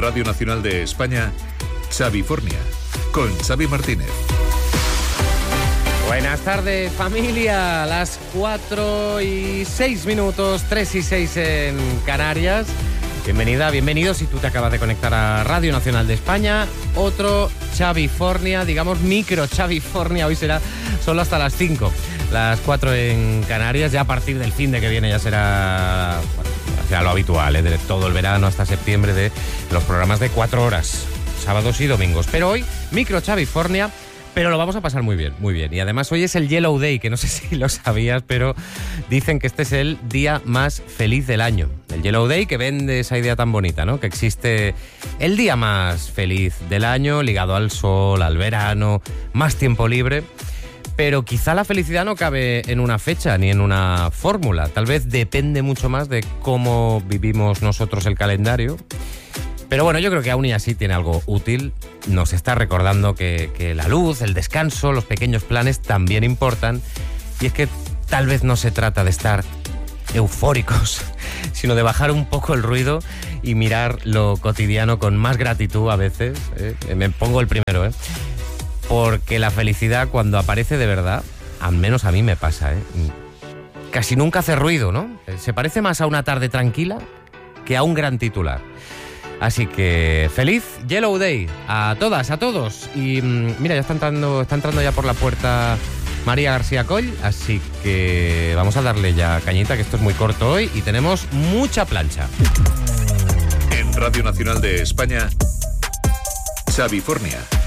Radio Nacional de España, Xavifornia, con Xavi Martínez. Buenas tardes, familia. Las 4:06, 3:06 en Canarias. Bienvenida, bienvenido si tú te acabas de conectar a Radio Nacional de España. Otro Xavifornia, digamos micro Xavifornia. Hoy será solo hasta las 5, las 4 en Canarias. Ya a partir del fin de que viene ya será lo habitual, de todo el verano hasta septiembre, de los programas de 4 horas, sábados y domingos. Pero hoy, micro Xavifornia. Pero lo vamos a pasar muy bien, muy bien. Y además hoy es el Yellow Day, que no sé si lo sabías, pero dicen que este es el día más feliz del año. El Yellow Day, que vende esa idea tan bonita, ¿no? Que existe el día más feliz del año, ligado al sol, al verano, más tiempo libre. Pero quizá la felicidad no cabe en una fecha ni en una fórmula. Tal vez depende mucho más de cómo vivimos nosotros el calendario. Pero bueno, yo creo que aún y así tiene algo útil. Nos está recordando que la luz, el descanso, los pequeños planes también importan. Y es que tal vez no se trata de estar eufóricos, sino de bajar un poco el ruido y mirar lo cotidiano con más gratitud a veces. Me pongo el primero, porque la felicidad, cuando aparece de verdad, al menos a mí me pasa, casi nunca hace ruido, ¿no? Se parece más a una tarde tranquila que a un gran titular. Así que feliz Yellow Day a todas, a todos. Y mira, ya está entrando ya por la puerta María García Coll, así que vamos a darle ya cañita, que esto es muy corto hoy y tenemos mucha plancha. En Radio Nacional de España, Xavifornia.